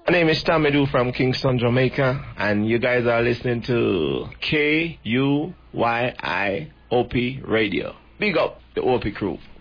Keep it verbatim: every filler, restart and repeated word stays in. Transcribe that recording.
My name is Tommy Du from Kingston, Jamaica, and you guys are listening to K U Y I O P Radio. Big up the O P crew.